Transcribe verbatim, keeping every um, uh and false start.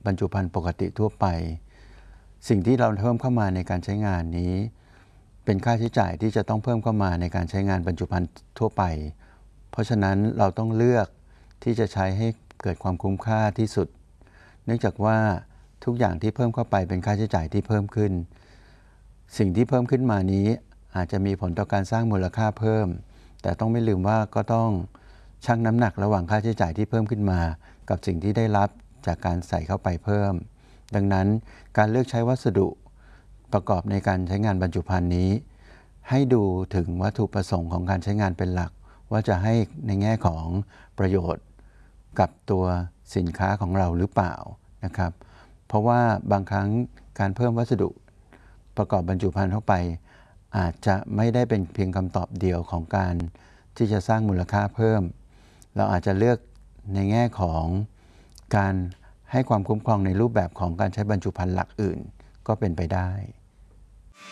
บรรจุภัณฑ์ปกติทั่วไปสิ่งที่เราเพิ่มเข้ามาในการใช้งานนี้เป็นค่าใช้จ่ายที่จะต้องเพิ่มเข้ามาในการใช้งานบรรจุภัณฑ์ทั่วไปเพราะฉะนั้นเราต้องเลือกที่จะใช้ให้เกิดความคุ้มค่าที่สุดเนื่องจากว่าทุกอย่างที่เพิ่มเข้าไปเป็นค่าใช้จ่ายที่เพิ่มขึ้นสิ่งที่เพิ่มขึ้นมานี้อาจจะมีผลต่อการสร้างมูลค่าเพิ่มแต่ต้องไม่ลืมว่าก็ต้องชั่งน้ำหนักระหว่างค่าใช้จ่ายที่เพิ่มขึ้นมากับสิ่งที่ได้รับจากการใส่เข้าไปเพิ่มดังนั้นการเลือกใช้วัสดุประกอบในการใช้งานบรรจุภัณฑ์นี้ให้ดูถึงวัตถุประสงค์ของการใช้งานเป็นหลักว่าจะให้ในแง่ของประโยชน์กับตัวสินค้าของเราหรือเปล่านะครับเพราะว่าบางครั้งการเพิ่มวัสดุประกอบบรรจุภัณฑ์เข้าไปอาจจะไม่ได้เป็นเพียงคำตอบเดียวของการที่จะสร้างมูลค่าเพิ่มเราอาจจะเลือกในแง่ของการให้ความคุ้มครองในรูปแบบของการใช้บรรจุภัณฑ์หลักอื่นก็เป็นไปได้